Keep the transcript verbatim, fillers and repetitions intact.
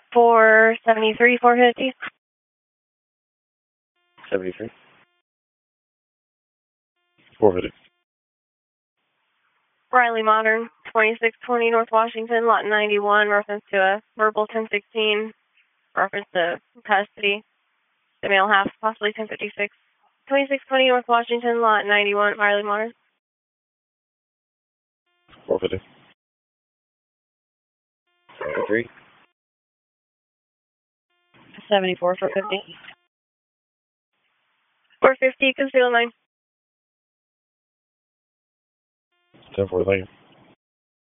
four seventy-three, four fifty. seventy-three. four fifty. Riley Modern, twenty-six twenty North Washington, lot ninety-one, reference to a verbal ten sixteen, reference to custody, the male half, possibly ten fifty-six. twenty-six twenty North Washington, lot ninety-one, Riley Modern. four fifty. seventy-three. seventy-four, four fifty. four fifty, conceal nine. ten four, thank you.